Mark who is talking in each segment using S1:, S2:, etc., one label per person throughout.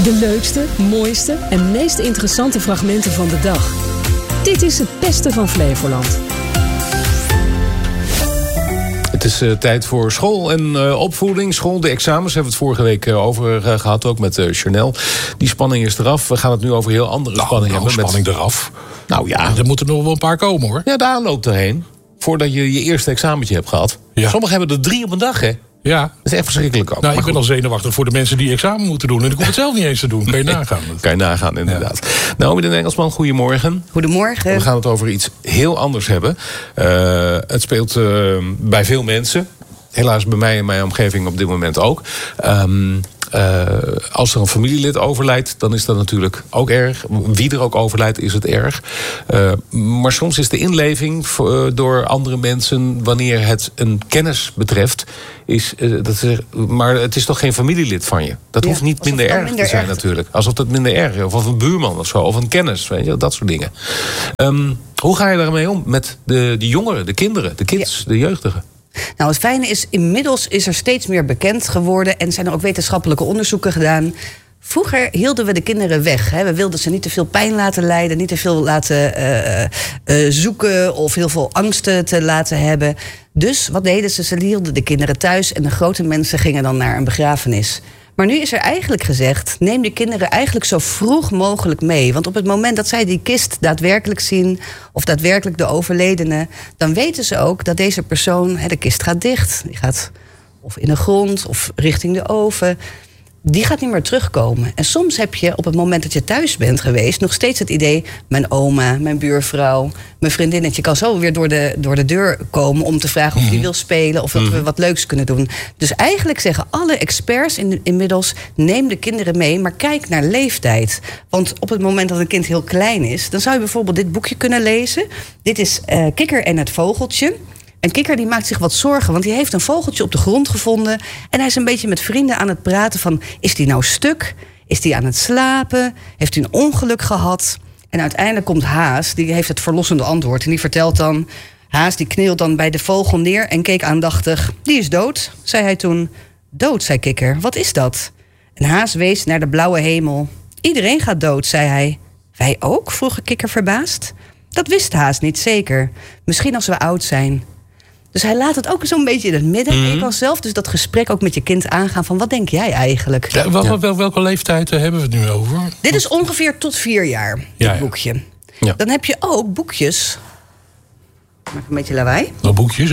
S1: De leukste, mooiste en meest interessante fragmenten van de dag. Dit is het beste van Flevoland.
S2: Het is tijd voor school en opvoeding. School, de examens hebben we het vorige week over gehad, ook met Chanel. Die spanning is eraf. We gaan het nu over heel andere spanning hebben.
S3: Spanning eraf.
S2: Nou ja.
S3: Er moeten nog wel een paar komen, hoor.
S2: Ja, daar loopt erheen. Voordat je je eerste examentje hebt gehad. Ja. Sommigen hebben er 3 op een dag, hè?
S3: Ja.
S2: Dat is echt verschrikkelijk ook.
S3: Nou, ik ben al zenuwachtig voor de mensen die examen moeten doen. En ik hoef het zelf niet eens te doen. Kan je nagaan.
S2: Kan je nagaan, inderdaad. Ja. Naomi den Engelsman, goedemorgen.
S4: Goedemorgen.
S2: We gaan het over iets heel anders hebben. Het speelt bij veel mensen. Helaas bij mij en mijn omgeving op dit moment ook. Als er een familielid overlijdt, dan is dat natuurlijk ook erg. Wie er ook overlijdt, is het erg. Maar soms is de inleving door andere mensen, wanneer het een kennis betreft, maar het is toch geen familielid van je? Dat hoeft niet minder erg te zijn natuurlijk. Alsof dat minder erg is. Of een buurman of zo. Of een kennis. Weet je, dat soort dingen. Hoe ga je daarmee om met de jongeren, de kinderen, de kids, de jeugdigen?
S4: Nou, het fijne is, inmiddels is er steeds meer bekend geworden en zijn er ook wetenschappelijke onderzoeken gedaan. Vroeger hielden we de kinderen weg. Hè. We wilden ze niet te veel pijn laten lijden, niet te veel laten zoeken of heel veel angsten te laten hebben. Dus wat deden ze? Ze hielden de kinderen thuis en de grote mensen gingen dan naar een begrafenis. Maar nu is er eigenlijk gezegd, neem de kinderen eigenlijk zo vroeg mogelijk mee. Want op het moment dat zij die kist daadwerkelijk zien, of daadwerkelijk de overledene, dan weten ze ook dat deze persoon, de kist gaat dicht. Die gaat of in de grond of richting de oven. Die gaat niet meer terugkomen. En soms heb je op het moment dat je thuis bent geweest nog steeds het idee, mijn oma, mijn buurvrouw, mijn vriendinnetje kan zo weer door de deur komen om te vragen of die wil spelen of dat we wat leuks kunnen doen. Dus eigenlijk zeggen alle experts inmiddels, neem de kinderen mee, maar kijk naar leeftijd. Want op het moment dat een kind heel klein is, dan zou je bijvoorbeeld dit boekje kunnen lezen. Dit is Kikker en het vogeltje. En Kikker die maakt zich wat zorgen, want hij heeft een vogeltje op de grond gevonden. En hij is een beetje met vrienden aan het praten van, is die nou stuk? Is die aan het slapen? Heeft hij een ongeluk gehad? En uiteindelijk komt Haas, die heeft het verlossende antwoord. En die vertelt dan, Haas die knielt dan bij de vogel neer en keek aandachtig. Die is dood, zei hij toen. Dood, zei Kikker, wat is dat? En Haas wees naar de blauwe hemel. Iedereen gaat dood, zei hij. Wij ook? vroeg Kikker verbaasd. Dat wist Haas niet zeker. Misschien als we oud zijn. Dus hij laat het ook zo'n beetje in het midden. En je kan zelf dus dat gesprek ook met je kind aangaan van, wat denk jij eigenlijk?
S3: Ja, welke leeftijd hebben we het nu over?
S4: Dit is ongeveer tot 4 jaar, dit boekje. Ja. Dan heb je ook boekjes. Maak een beetje lawaai.
S3: Nou, boekjes?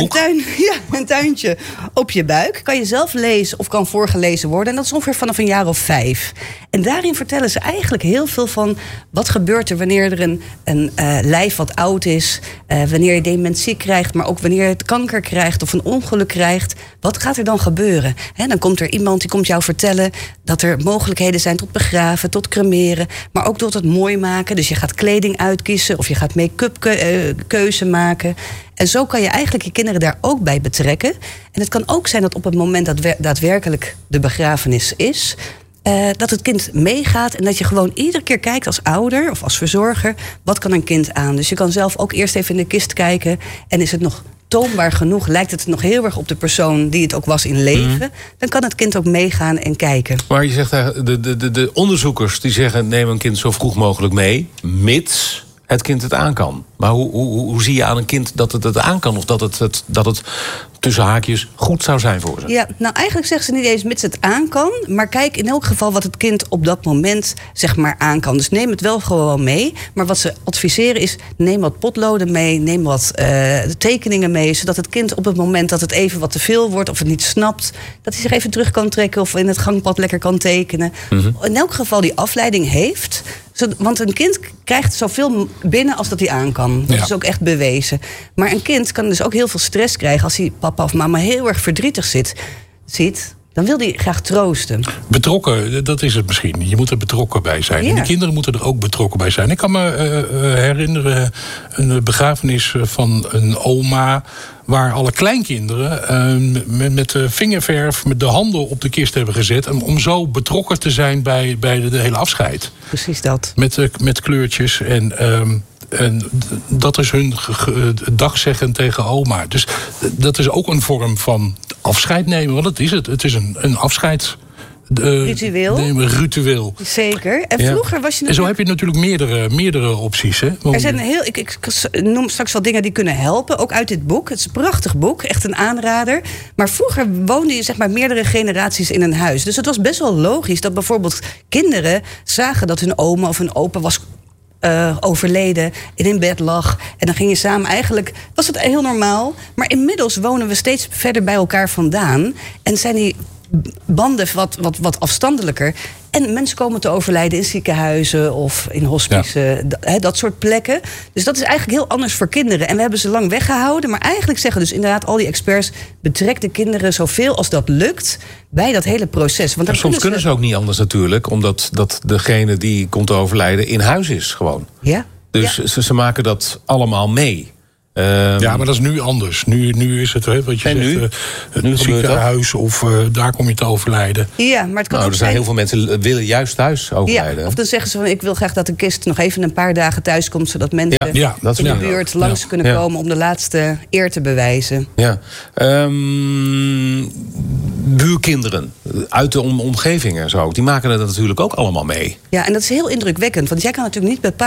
S4: Een tuintje op je buik. Kan je zelf lezen of kan voorgelezen worden. En dat is ongeveer vanaf een jaar of 5. En daarin vertellen ze eigenlijk heel veel van, wat gebeurt er wanneer er een lijf wat oud is. Wanneer je dementie krijgt, maar ook wanneer je het kanker krijgt of een ongeluk krijgt. Wat gaat er dan gebeuren? Dan komt er iemand die komt jou vertellen dat er mogelijkheden zijn tot begraven, tot cremeren. Maar ook tot het mooi maken. Dus je gaat kleding uitkiezen of je gaat make-up keuze maken. En zo kan je eigenlijk je kinderen daar ook bij betrekken. En het kan ook zijn dat op het moment dat daadwerkelijk de begrafenis is, dat het kind meegaat en dat je gewoon iedere keer kijkt als ouder of als verzorger, wat kan een kind aan? Dus je kan zelf ook eerst even in de kist kijken en is het nog toonbaar genoeg, lijkt het nog heel erg op de persoon die het ook was in leven, dan kan het kind ook meegaan en kijken.
S2: Maar je zegt, de onderzoekers die zeggen, neem een kind zo vroeg mogelijk mee, mits het kind het aan kan. Maar hoe zie je aan een kind dat het aan kan? Of dat het tussen haakjes goed zou zijn voor ze?
S4: Ja, nou eigenlijk zeggen ze niet eens mits het aan kan. Maar kijk in elk geval wat het kind op dat moment zeg maar aan kan. Dus neem het wel gewoon mee. Maar wat ze adviseren is, neem wat potloden mee. Neem wat tekeningen mee. Zodat het kind op het moment dat het even wat te veel wordt of het niet snapt, dat hij zich even terug kan trekken of in het gangpad lekker kan tekenen. In elk geval die afleiding heeft. Want een kind krijgt zoveel binnen als dat hij aan kan. Dat is ook echt bewezen. Maar een kind kan dus ook heel veel stress krijgen als hij papa of mama heel erg verdrietig ziet. Dan wil hij graag troosten.
S3: Betrokken, dat is het misschien. Je moet er betrokken bij zijn. Ja. En de kinderen moeten er ook betrokken bij zijn. Ik kan me herinneren een begrafenis van een oma, waar alle kleinkinderen met de vingerverf, met de handen op de kist hebben gezet, om zo betrokken te zijn bij de hele afscheid.
S4: Precies dat.
S3: Met kleurtjes en dat is hun dagzeggen tegen oma. Dus dat is ook een vorm van afscheid nemen. Want dat is het. Het is een afscheid.
S4: Ritueel. Zeker. En vroeger was je
S3: En zo heb je natuurlijk meerdere opties. Hè?
S4: Er zijn ik noem straks wel dingen die kunnen helpen. Ook uit dit boek. Het is een prachtig boek. Echt een aanrader. Maar vroeger woonden je zeg maar meerdere generaties in een huis. Dus het was best wel logisch dat bijvoorbeeld kinderen zagen dat hun oma of hun opa was overleden en in bed lag. En dan ging je samen, eigenlijk was het heel normaal. Maar inmiddels wonen we steeds verder bij elkaar vandaan. En zijn die banden wat afstandelijker. En mensen komen te overlijden in ziekenhuizen of in hospices. Ja. Dat soort plekken. Dus dat is eigenlijk heel anders voor kinderen. En we hebben ze lang weggehouden. Maar eigenlijk zeggen dus inderdaad al die experts, betrek de kinderen zoveel als dat lukt bij dat hele proces. Want
S2: soms kunnen ze ook niet anders natuurlijk. Omdat degene die komt te overlijden in huis is gewoon.
S4: Ja.
S2: Dus ze maken dat allemaal mee.
S3: Ja, maar dat is nu anders. Nu is het, wat je zegt, het ziekenhuis of daar kom je te overlijden.
S4: Ja, maar het kan ook
S2: zijn heel veel mensen willen juist thuis overlijden.
S4: Ja, of dan zeggen ze van, ik wil graag dat de kist nog even een paar dagen thuis komt, zodat mensen in de buurt langs kunnen komen om de laatste eer te bewijzen.
S2: Ja. Buurkinderen uit de omgeving en zo, die maken het natuurlijk ook allemaal mee.
S4: Ja, en dat is heel indrukwekkend, want jij kan natuurlijk niet bepalen